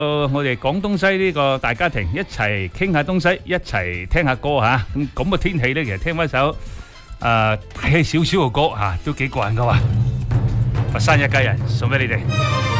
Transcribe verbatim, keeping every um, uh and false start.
我哋廣東西呢個大家庭一齊傾下東西，一齊聽下歌吓。咁咁嘅天氣咧，其實聽翻首誒大氣少少嘅歌吓，都幾過癮噶嘛。佛山一家人送俾你哋。